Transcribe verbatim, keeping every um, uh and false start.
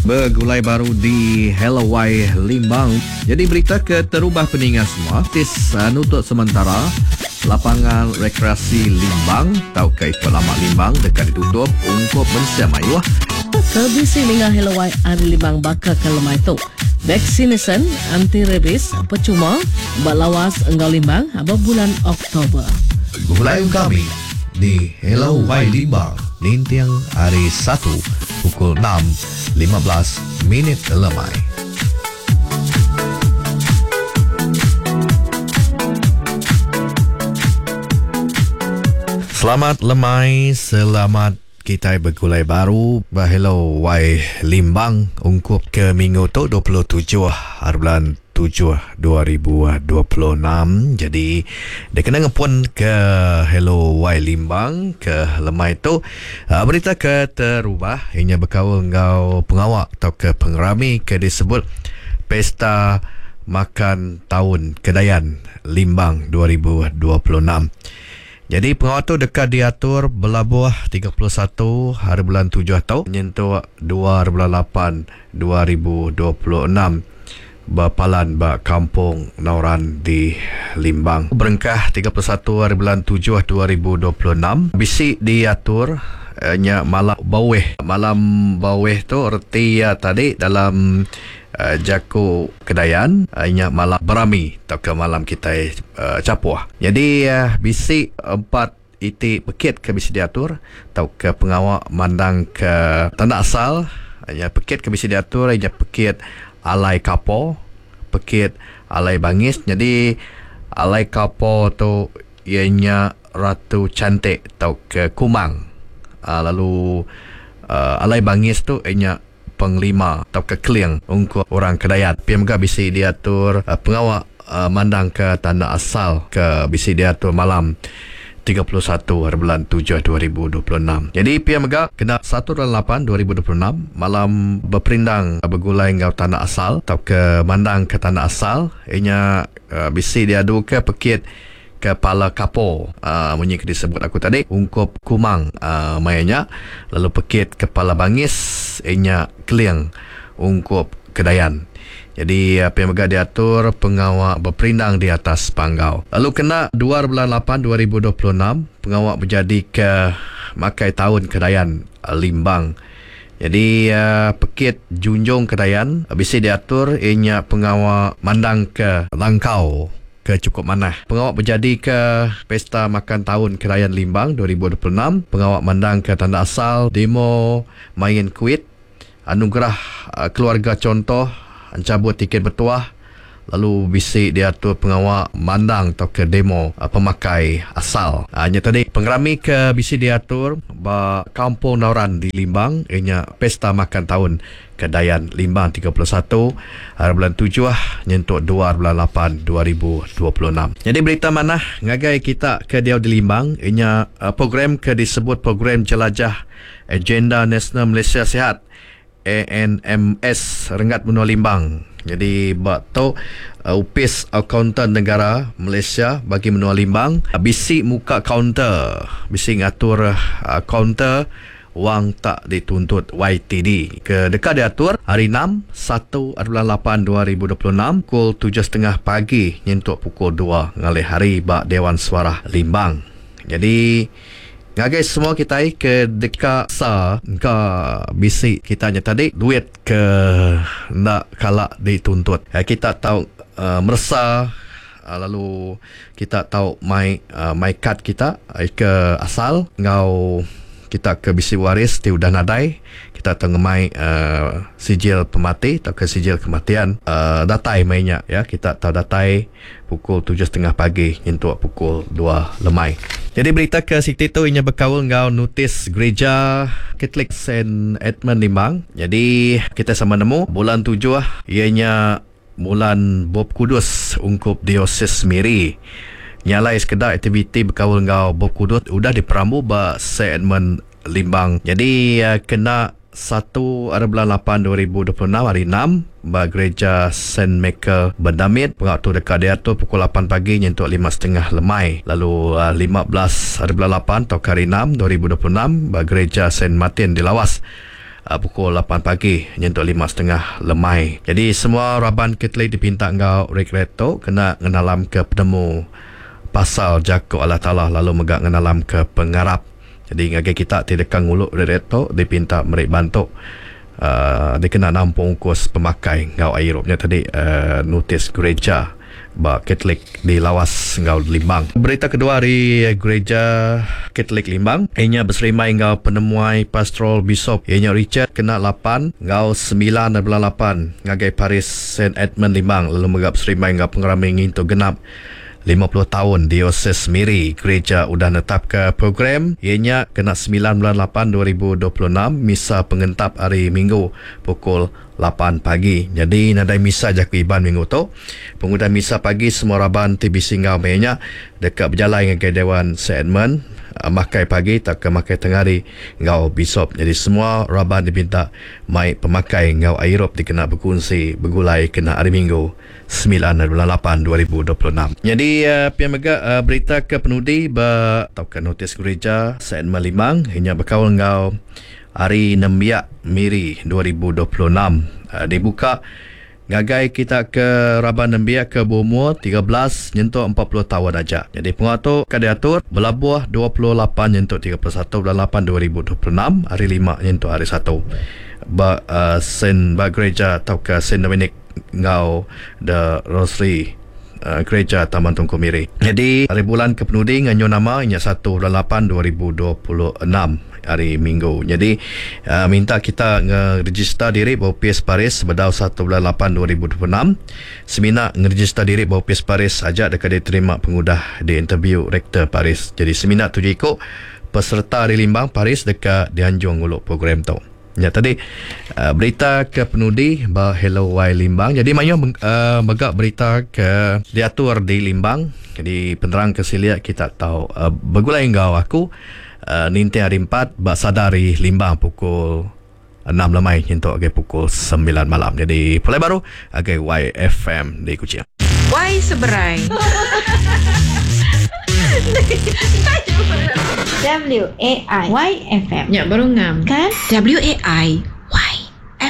Bergulai baru di Hello Y Limbang. Jadi berita ke terubah peningat semua. Tis uh, nutup sementara lapangan rekreasi Limbang tau ke ikut lama Limbang dekat ditutup untuk mensiam ayuh. Kebisi lingga Hello Y Ari Limbang bakal ke lemai tu. Vaccination anti-rabies percuma balawas enggau Limbang abang bulan Oktober. Gulai kami di Hello Y Limbang Lintiang hari satu pukul enam lima belas minit lemai. Selamat lemai, selamat kita bergulai baru Hello Y Limbang ungkup ke minggu tu dua puluh tujuh hari bulan tujuh dua ribu dua puluh enam. Jadi dia kena ngepun ke Hello Y Limbang ke lemai tu uh, berita ke terubah ianya berkawal ngau pengawak atau ke pengerami ke disebut Pesta Makan Tahun Kedayan Limbang dua ribu dua puluh enam. Jadi pengawal tu dekat diatur berlabuh tiga puluh satu hari bulan tujuh atau menyentuh dua bulan lapan dua ribu dua puluh enam. Berpalan ba kampung Nauran di Limbang. Berengkah tiga puluh satu hari bulan tujuh dua ribu dua puluh enam. Bisi diatur nya malam baweh. Malam baweh tu erti ya tadi dalam uh, Jaku Kedayan nya malam berami atau ke malam kita uh, capuah. Jadi uh, bisi empat iti pekit ke bisi diatur atau ke pengawak mandang ke tanda asal nya pekit ke bisi diatur nya pekit alai kapo, pekit alai bangis. Jadi alai kapo tu ianya Ratu Cantik atau ke Kumang. Uh, lalu uh, alai bangis tu ianya Penglima atau ke Kliang untuk orang Kedayan. P M K bisi diatur uh, pengawak uh, mandang ke tanda asal ke bisi diatur malam tiga puluh satu hari bulan tujuh dua ribu dua puluh enam. Jadi P M G kena satu bulan lapan dua ribu dua puluh enam malam berperindang bergulai ngau tanah asal atau ke mandang ke tanah asal ianya uh, bisi diadu ke pekit kepala kapo uh, bunyi ke disebut aku tadi ungkup Kumang uh, mayanya, lalu pekit kepala bangis ianya Kliang ungkup Kedayan. Jadi P M G diatur pengawak berperindang di atas panggau. Lalu kena dua bulan lapan dua ribu dua puluh enam pengawak berjadi ke Makai Tahun Kedayan Limbang. Jadi uh, pekit Junjung Kedayan bisi diatur ianya pengawak mandang ke Langkau ke Cukup Manah. Pengawak berjadi ke Pesta Makan Tahun Kedayan Limbang dua ribu dua puluh enam. Pengawak mandang ke tanda asal demo main kuit anugerah uh, keluarga contoh cabut tiket bertuah, lalu bisi diatur pengawak mandang atau ke demo uh, pemakai asal. Hanya uh, tadi pengerami ke bisi diatur ba kampung Nauran di Limbang ianya Pesta Makan Tahun Kedayan Limbang tiga puluh satu hari bulan tujuh nyentuk dua bulan lapan dua ribu dua puluh enam. Jadi berita mana ngagai kita ke dia di Limbang ianya uh, program ke disebut program jelajah Agenda Nasional Malaysia Sihat A N M S Rengat Benua Limbang. Jadi bak tu uh, upis akauntan negara Malaysia bagi Benua Limbang uh, bisi muka kaunter, bisi ngatur uh, kaunter wang tak dituntut Y T D. Ke dekat diatur hari enam satu bulan lapan dua ribu dua puluh enam pukul tujuh tiga puluh pagi nyentuk pukul dua ngalih hari bak Dewan Suara Limbang. Jadi ngagai semua kita ke dekat sa ke bisi kita nya tadi duit ke nak kalak dituntut. Ya, kita tahu uh, merasa uh, lalu kita tahu mai uh, mai kad kita uh, ke asal ngau kita ke bisi waris ti udah nadai kita tahu ngemai uh, sijil pemati atau ke sijil kematian uh, datai mainnya ya kita tahu datai pukul tujuh tiga puluh pagi untuk pukul dua lemai. Jadi berita ke Siti tu ianya berkawal ngau notis gereja Katolik Saint Edmund Limbang. Jadi kita sama nemu bulan tujuh ianya bulan Bob Kudus ungkup Diosis Miri. Nyalai sekedar aktiviti berkawal ngau Bob Kudus udah diperambu ba Saint Edmund Limbang. Jadi uh, kena satu hari bulan lapan dua ribu dua puluh enam hari enam ba gereja Saint Michael Bendamit pengaktu dekat dia tu pukul lapan pagi nyentuk lima setengah lemai. Lalu uh, lima belas hari bulan lapan atau hari enam dua ribu dua puluh enam ba gereja Saint Martin di Lawas uh, pukul lapan pagi nyentuk lima setengah lemai. Jadi semua raban Katolik dipinta ngau rekreto kena ngenalam ke penemu pasal jakuk Allah Ta'ala lalu megak ngenalam ke pengarap. Jadi ngagai kita tidak nguluk rekreto dipinta mereka bantu uh, dia kena nampung kos pemakai ngau airupnya tadi uh, notis gereja ba Katolik di lawas ngau Limbang. Berita kedua dari gereja Katolik Limbang, ianya berserimai ngau penemuai pastoral bishop ianya Richard kena lapan ngau sembilan dan lapan ngagai Paris Saint Edmund Limbang lalu megap serimai ngau pengerami ngintu genap lima puluh tahun Diocese Miri. Gereja udah netap ke program ianya kena sembilan bulan lapan dua ribu dua puluh enam misa pengentap hari Minggu pukul lapan pagi. Jadi nadai misa jaku iban minggu tu pengundi misa pagi semua raban T B C ngau mainnya dekat berjalan dengan Dewan Saint Edmund uh, makai pagi tak ke makai tengari ngau bishop. Jadi semua raban diminta mai pemakai ngau airup dikena berkongsi bergulai kena hari Minggu sembilan bulan lapan dua ribu dua puluh enam. Jadi uh, pian mega uh, berita ke penudi ba tau ke notis gereja Saint Edmund Limbang hanya berkawal ngau hari Nembiak Miri dua ribu dua puluh enam uh, dibuka ngagai kita ke Raban Nembiak ke berumur tiga belas nyentuk empat puluh tahun aja. Jadi pengatur kadiatur belabuh dua puluh lapan nyentuk tiga puluh satu bulan lapan dua ribu dua puluh enam hari lima nyentuk hari satu ba uh, Saint ba gereja atau ke Saint Dominic ngau the Rosary uh, gereja Taman Tunku Miri. Jadi hari bulan ke penudi nganyo nama inya satu bulan lapan dua ribu dua puluh enam hari Minggu. Jadi uh, minta kita nge-register diri bahawa P S Paris bedau satu bulan lapan dua ribu dua puluh enam. Seminar nge-register diri bahawa P S Paris ajak dekat diterima pengudah di interview Rektor Paris. Jadi seminar tu ikut peserta di Limbang Paris dekat dianjung nguluk program tu. Ya tadi uh, berita ke penudi bah Hello Y Limbang. Jadi mayo uh, megak berita ke diatur di Limbang. Jadi penerang kesiliat kita tahu uh, begulai ngau aku Uh, ninti hari empat bak sadari Limbang pukul enam lemai untuk agak pukul sembilan malam. Jadi mulai baru agak Y F M di Kuching. Y seberai W A I Y F M. Ya baru ngam Kan W A I